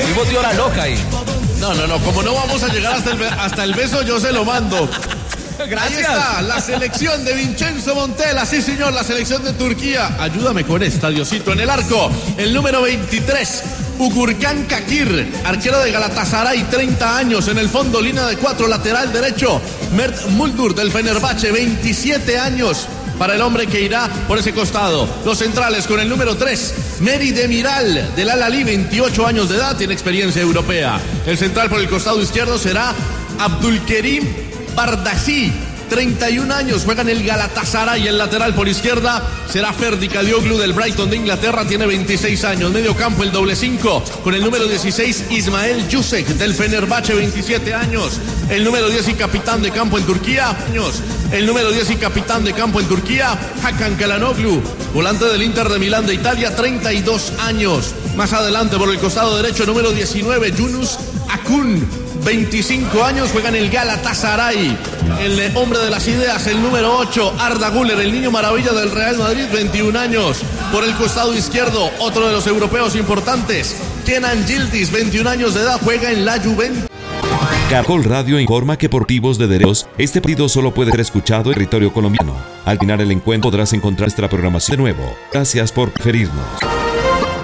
Tuvimos de hora loca ahí. No, como no vamos a llegar hasta el beso, yo se lo mando. Gracias. Ahí está, la selección de Vincenzo Montella, sí señor, la selección de Turquía. Ayúdame con esta, Diosito, en el arco, el número 23, Ugurkan Kakir, arquero de Galatasaray, 30 años, en el fondo, línea de 4, lateral derecho, Mert Muldur del Fenerbahce, 27 años. Para el hombre que irá por ese costado. Los centrales con el número 3, Meri Demiral del Al-Ahly, 28 años de edad, tiene experiencia europea. El central por el costado izquierdo será Abdulkerim Bardasi, 31 años, juega en el Galatasaray. El lateral por izquierda será Ferdi Kadioglu del Brighton de Inglaterra, tiene 26 años. Medio campo el doble 5 con el número 16, Ismael Yusek del Fenerbahce, 27 años. El número 10 y capitán de campo en Turquía, el número 10 y capitán de campo en Turquía, Hakan Çalhanoğlu, volante del Inter de Milán de Italia, 32 años. Más adelante por el costado derecho, número 19, Yunus Akun, 25 años, juega en el Galatasaray. El hombre de las ideas, el número 8, Arda Güler, el niño maravilla del Real Madrid, 21 años. Por el costado izquierdo, otro de los europeos importantes, Kenan Yildiz, 21 años de edad, juega en la Juventus. Caracol Radio informa que por motivos de derechos, este partido solo puede ser escuchado en territorio colombiano. Al final el encuentro podrás encontrar nuestra programación de nuevo. Gracias por preferirnos.